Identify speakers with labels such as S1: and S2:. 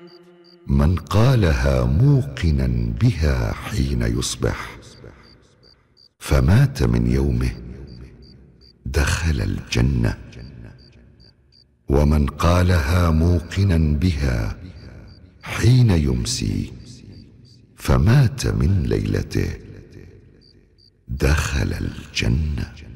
S1: من قالها موقنا بها حين يصبح فمات من يومه دخل الجنة، ومن قالها موقنا بها حين يمسي فمات من ليلته دخل الجنة.